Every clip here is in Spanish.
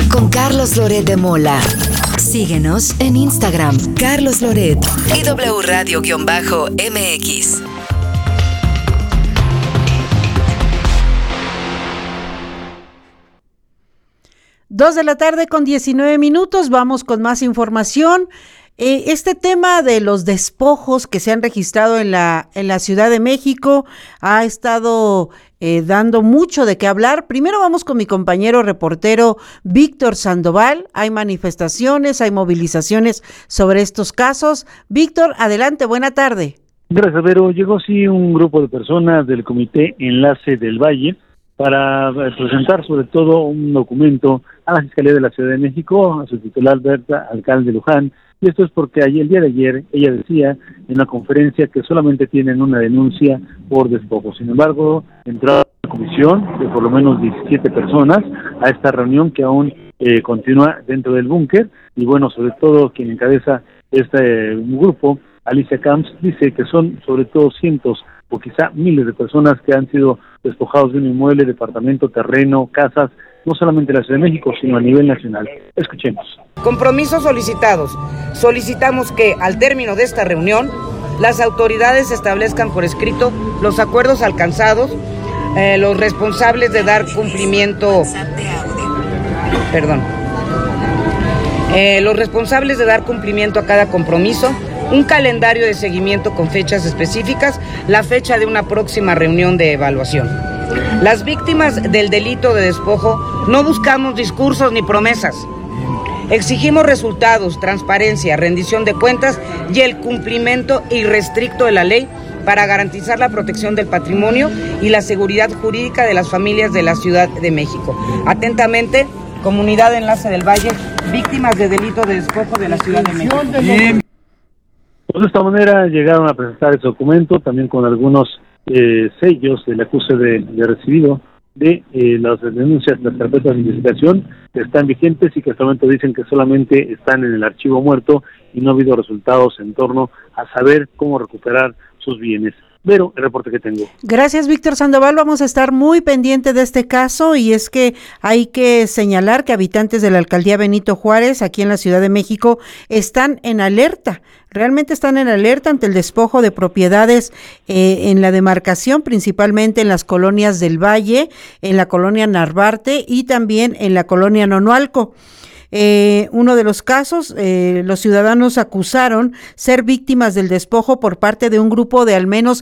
con Carlos Loret de Mola. Síguenos en Instagram, Carlos Loret y W Radio-MX. Dos de la tarde con 19 minutos, vamos con más información. Este tema de los despojos que se han registrado en la Ciudad de México ha estado dando mucho de qué hablar. Primero vamos con mi compañero reportero Víctor Sandoval. Hay manifestaciones, hay movilizaciones sobre estos casos. Víctor, adelante, buena tarde. Gracias, Vero. Llegó sí un grupo de personas del Comité Enlace del Valle para presentar sobre todo un documento a la Fiscalía de la Ciudad de México, a su titular Berta Alcalde de Luján. Y esto es porque el día de ayer ella decía en una conferencia que solamente tienen una denuncia por despojo. Sin embargo, entró a la comisión de por lo menos 17 personas a esta reunión que aún continúa dentro del búnker. Y bueno, sobre todo quien encabeza este grupo, Alicia Camps, dice que son sobre todo cientos o quizá miles de personas que han sido despojados de un inmueble, departamento, terreno, casas, no solamente en la Ciudad de México, sino a nivel nacional. Escuchemos. Compromisos solicitados. Solicitamos que al término de esta reunión las autoridades establezcan por escrito los acuerdos alcanzados, los responsables de dar cumplimiento, los responsables de dar cumplimiento a cada compromiso, un calendario de seguimiento con fechas específicas, la fecha de una próxima reunión de evaluación. Las víctimas del delito de despojo no buscamos discursos ni promesas. Exigimos resultados, transparencia, rendición de cuentas y el cumplimiento irrestricto de la ley para garantizar la protección del patrimonio y la seguridad jurídica de las familias de la Ciudad de México. Atentamente, Comunidad Enlace del Valle, víctimas de delito de despojo de la Ciudad de México. Pues de esta manera llegaron a presentar ese documento, también con algunos sellos del acuse de recibido de las denuncias, las carpetas de investigación que están vigentes y que hasta el momento dicen que solamente están en el archivo muerto y no ha habido resultados en torno a saber cómo recuperar sus bienes. Pero el reporte que tengo. Gracias, Víctor Sandoval. Vamos a estar muy pendiente de este caso y es que hay que señalar que habitantes de la alcaldía Benito Juárez, aquí en la Ciudad de México, están en alerta. Realmente están en alerta ante el despojo de propiedades en la demarcación, principalmente en las colonias del Valle, en la colonia Narvarte y también en la colonia Nonualco. Uno de los casos, los ciudadanos acusaron ser víctimas del despojo por parte de un grupo de al menos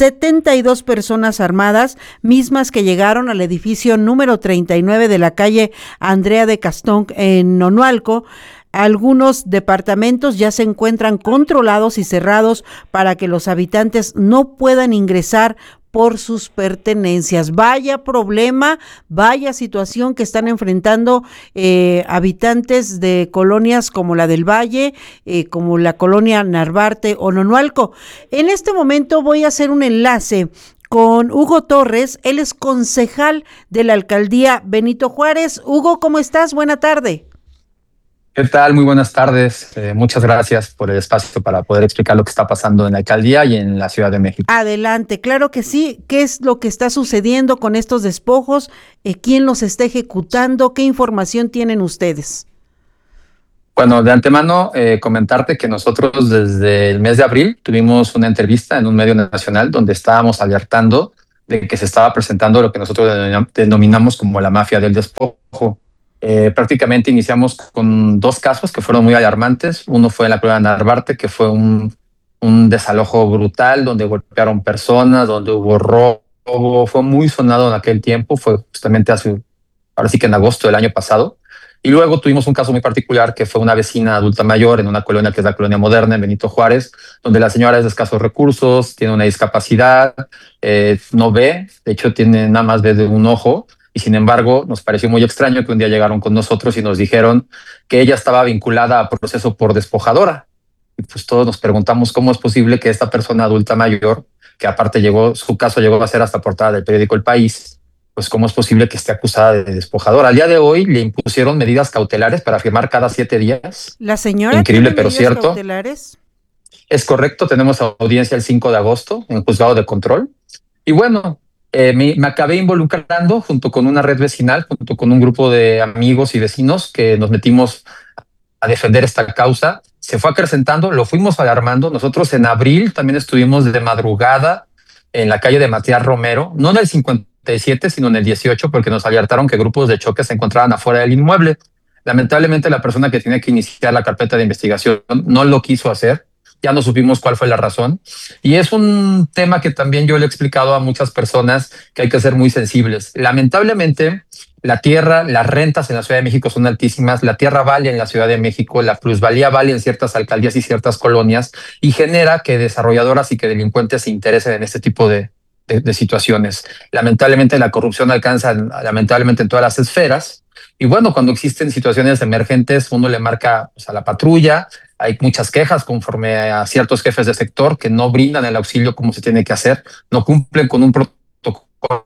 72 personas armadas, mismas que llegaron al edificio número 39 de la calle Andrea de Castón en Nonualco. Algunos departamentos ya se encuentran controlados y cerrados para que los habitantes no puedan ingresar por sus pertenencias. Vaya problema, vaya situación que están enfrentando habitantes de colonias como la del Valle, como la colonia Narvarte o Nonualco. En este momento voy a hacer un enlace con Hugo Torres, él es concejal de la alcaldía Benito Juárez. Hugo, ¿cómo estás? Buena tarde. ¿Qué tal? Muy buenas tardes. Muchas gracias por el espacio para poder explicar lo que está pasando en la alcaldía y en la Ciudad de México. Adelante, claro que sí. ¿Qué es lo que está sucediendo con estos despojos? ¿Quién los está ejecutando? ¿Qué información tienen ustedes? Bueno, de antemano comentarte que nosotros desde el mes de abril tuvimos una entrevista en un medio nacional donde estábamos alertando de que se estaba presentando lo que nosotros denominamos como la mafia del despojo. Prácticamente iniciamos con dos casos que fueron muy alarmantes. Uno fue en la colonia Narvarte, que fue un desalojo brutal donde golpearon personas, donde hubo robo. Fue muy sonado en aquel tiempo, fue justamente ahora sí que en agosto del año pasado. Y luego tuvimos un caso muy particular que fue una vecina adulta mayor en una colonia que es la Colonia Moderna en Benito Juárez, donde la señora es de escasos recursos, tiene una discapacidad, no ve, de hecho tiene nada más ve de un ojo. Y sin embargo, nos pareció muy extraño que un día llegaron con nosotros y nos dijeron que ella estaba vinculada a proceso por despojadora. Y pues todos nos preguntamos cómo es posible que esta persona adulta mayor, que aparte su caso llegó a ser hasta portada del periódico El País, pues cómo es posible que esté acusada de despojadora. Al día de hoy le impusieron medidas cautelares para firmar cada 7 días. ¿La señora increíble, tiene pero medidas cierto. cautelares? Es correcto, tenemos audiencia el 5 de agosto en juzgado de control. Y bueno, Me acabé involucrando junto con una red vecinal, junto con un grupo de amigos y vecinos que nos metimos a defender esta causa. Se fue acrecentando, lo fuimos alarmando. Nosotros en abril también estuvimos de madrugada en la calle de Matías Romero, no en el 57, sino en el 18, porque nos alertaron que grupos de choque se encontraban afuera del inmueble. Lamentablemente, la persona que tenía que iniciar la carpeta de investigación no lo quiso hacer. Ya no supimos cuál fue la razón. Y es un tema que también yo le he explicado a muchas personas que hay que ser muy sensibles. Lamentablemente, la tierra, las rentas en la Ciudad de México son altísimas, la tierra vale en la Ciudad de México, la plusvalía vale en ciertas alcaldías y ciertas colonias, y genera que desarrolladoras y que delincuentes se interesen en este tipo de situaciones. Lamentablemente la corrupción alcanza lamentablemente en todas las esferas, y bueno, cuando existen situaciones emergentes, uno le marca, pues, a la patrulla. Hay muchas quejas conforme a ciertos jefes de sector que no brindan el auxilio como se tiene que hacer, no cumplen con un protocolo,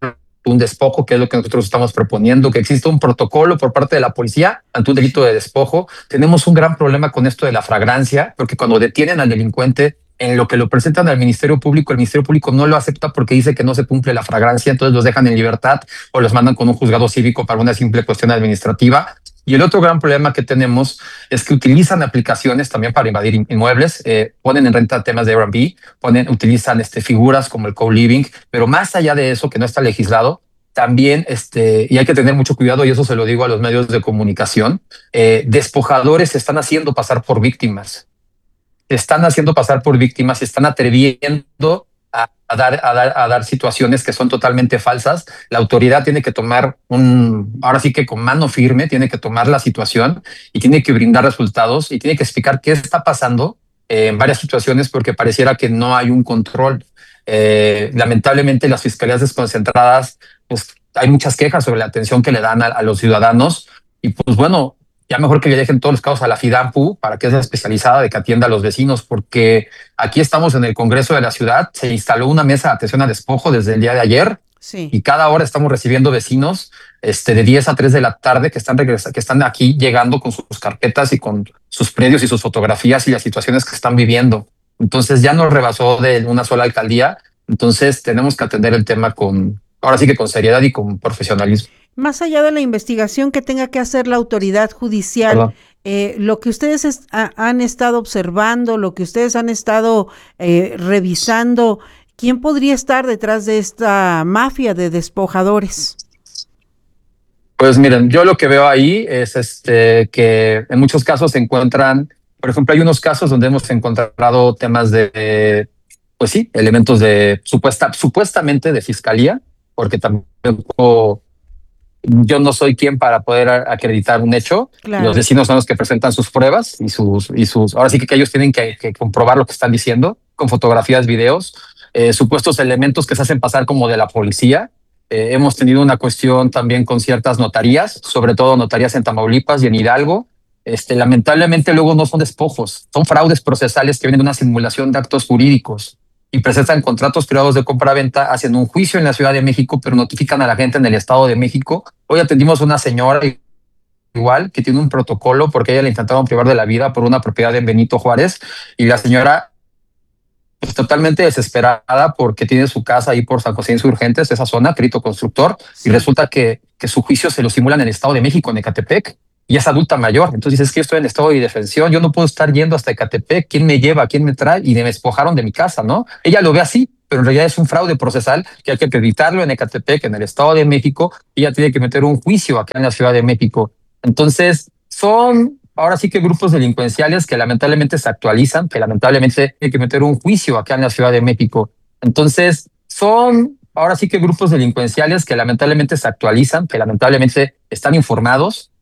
un despojo, que es lo que nosotros estamos proponiendo, que exista un protocolo por parte de la policía ante un delito de despojo. Tenemos un gran problema con esto de la flagrancia, porque cuando detienen al delincuente, en lo que lo presentan al Ministerio Público, el Ministerio Público no lo acepta porque dice que no se cumple la flagrancia, entonces los dejan en libertad o los mandan con un juzgado cívico para una simple cuestión administrativa. Y el otro gran problema que tenemos es que utilizan aplicaciones también para invadir inmuebles, ponen en renta temas de Airbnb, utilizan figuras como el co-living, pero más allá de eso, que no está legislado, también, y hay que tener mucho cuidado, y eso se lo digo a los medios de comunicación, despojadores se están haciendo pasar por víctimas. Se están haciendo pasar por víctimas, se están atreviendo a dar situaciones que son totalmente falsas. La autoridad tiene que tomar ahora sí que con mano firme, tiene que tomar la situación y tiene que brindar resultados y tiene que explicar qué está pasando en varias situaciones, porque pareciera que no hay un control. Lamentablemente las fiscalías desconcentradas, pues hay muchas quejas sobre la atención que le dan a los ciudadanos, y pues bueno, ya mejor que le dejen todos los casos a la FIDAMPU, para que sea especializada, de que atienda a los vecinos, porque aquí estamos en el Congreso de la ciudad, se instaló una mesa de atención a despojo desde el día de ayer, Sí. y cada hora estamos recibiendo vecinos de 10 a 3 de la tarde que están aquí llegando con sus carpetas y con sus predios y sus fotografías y las situaciones que están viviendo. Entonces ya nos rebasó de una sola alcaldía, entonces tenemos que atender el tema ahora sí que con seriedad y con profesionalismo. Más allá de la investigación que tenga que hacer la autoridad judicial, lo que ustedes han estado observando, lo que ustedes han estado revisando, ¿quién podría estar detrás de esta mafia de despojadores? Pues miren, yo lo que veo ahí es que en muchos casos se encuentran, por ejemplo, hay unos casos donde hemos encontrado temas de, pues sí, elementos de supuestamente de fiscalía, porque tampoco yo no soy quien para poder acreditar un hecho. Claro. Los vecinos son los que presentan sus pruebas y sus ahora sí que ellos tienen que comprobar lo que están diciendo con fotografías, videos, supuestos elementos que se hacen pasar como de la policía. Hemos tenido una cuestión también con ciertas notarías, sobre todo notarías en Tamaulipas y en Hidalgo. Lamentablemente luego no son despojos, son fraudes procesales que vienen de una simulación de actos jurídicos y presentan contratos privados de compra-venta, hacen un juicio en la Ciudad de México, pero notifican a la gente en el Estado de México. Hoy atendimos a una señora igual que tiene un protocolo porque ella le intentaron privar de la vida por una propiedad en Benito Juárez, y la señora pues totalmente desesperada porque tiene su casa ahí por San José Insurgentes, esa zona, crédito constructor, Sí. y resulta que su juicio se lo simulan en el Estado de México, en Ecatepec, y es adulta mayor. Entonces dice, es que yo estoy en estado de indefensión, yo no puedo estar yendo hasta Ecatepec, ¿quién me lleva? ¿Quién me trae? Y me despojaron de mi casa, ¿no? Ella lo ve así, pero en realidad es un fraude procesal que hay que acreditarlo en Ecatepec, en el Estado de México, y ella tiene que meter un juicio acá en la Ciudad de México. Entonces, son ahora sí que grupos delincuenciales que lamentablemente se actualizan, que lamentablemente hay que meter un juicio acá en la Ciudad de México. Entonces, son ahora sí que grupos delincuenciales que lamentablemente se actualizan, que lamentablemente están informados,